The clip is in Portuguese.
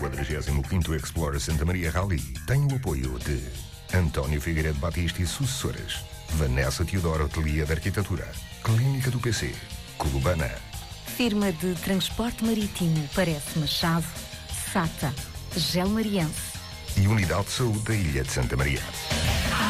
45º Explorer Santa Maria Rally tem o apoio de António Figueiredo Batista e sucessores, Vanessa Teodoro Ateliê de Arquitetura, Clínica do PC, Colubana, Firma de Transporte Marítimo Parece Machado, SATA, Gelmariense e Unidade de Saúde da Ilha de Santa Maria.